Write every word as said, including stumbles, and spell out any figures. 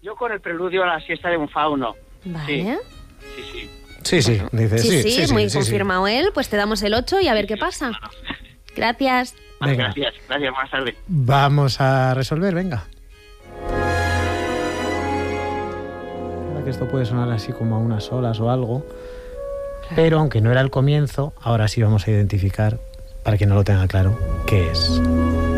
Yo con el preludio a la siesta de un fauno. Vale. Sí, sí, sí. Sí, sí, dice Sí, sí. sí, sí, sí, muy sí, sí. confirmado él. Pues te damos el ocho y a ver qué pasa. Gracias. Vale, Venga. gracias, gracias, buenas tardes. Vamos a resolver, venga. Ahora que esto puede sonar así como a unas olas o algo, pero aunque no era el comienzo, ahora sí vamos a identificar, para quien no lo tenga claro, qué es.